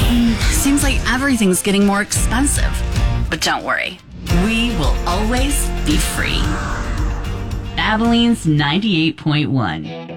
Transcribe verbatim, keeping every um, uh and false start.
Seems like everything's getting more expensive. But don't worry, we will always be free. Abilene's ninety-eight point one.